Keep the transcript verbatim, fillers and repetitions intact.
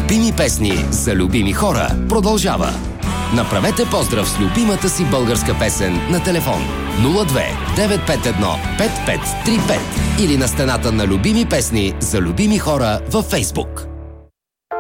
Любими песни за любими хора продължава. Направете поздрав с любимата си българска песен на телефон нула две девет пет едно пет пет три пет или на стената на Любими песни за любими хора във Фейсбук.